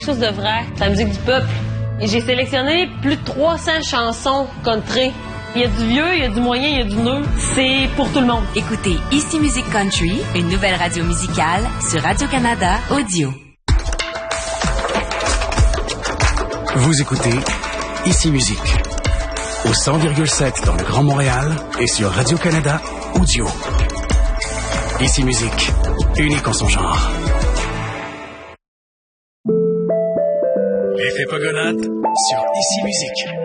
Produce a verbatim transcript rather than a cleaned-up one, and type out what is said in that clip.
Chose de vrai, c'est la musique du peuple. Et j'ai sélectionné plus de trois cents chansons country. Il y a du vieux, il y a du moyen, il y a du neuf. C'est pour tout le monde. Écoutez Ici Musique Country, une nouvelle radio musicale sur Radio-Canada Audio. Vous écoutez Ici Musique au cent virgule sept dans le Grand Montréal et sur Radio-Canada Audio. Ici Musique, unique en son genre. L'effet Pogonade sur Ici Musique.